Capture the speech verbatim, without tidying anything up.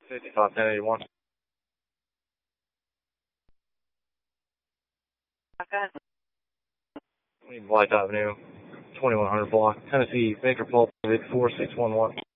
fifty-five ten eighty-one. Okay. Blythe Avenue, twenty-one hundred block, Tennessee, Baker Pulse, four six one one.